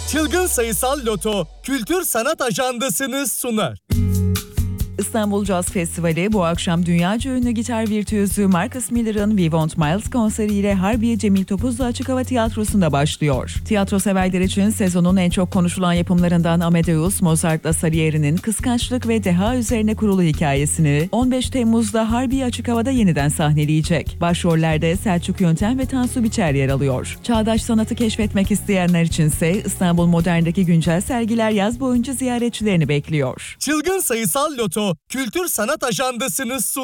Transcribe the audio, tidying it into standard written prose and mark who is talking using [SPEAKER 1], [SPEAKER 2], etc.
[SPEAKER 1] Çılgın Sayısal Loto Kültür Sanat Ajandası'nı sunar.
[SPEAKER 2] İstanbul Jazz Festivali bu akşam dünyaca ünlü gitar virtüözü Marcus Miller'ın We Want Miles konseriyle Harbiye Cemil Topuzlu Açık Hava Tiyatrosu'nda başlıyor. Tiyatro severler için sezonun en çok konuşulan yapımlarından Amadeus, Mozart'la Salieri'nin kıskançlık ve deha üzerine kurulu hikayesini 15 Temmuz'da Harbiye Açık Hava'da yeniden sahneleyecek. Başrollerde Selçuk Yöntem ve Tansu Biçer yer alıyor. Çağdaş sanatı keşfetmek isteyenler içinse İstanbul Modern'deki güncel sergiler yaz boyunca ziyaretçilerini bekliyor.
[SPEAKER 1] Çılgın Sayısal Loto Kültür Sanat Ajandası'nı sunar.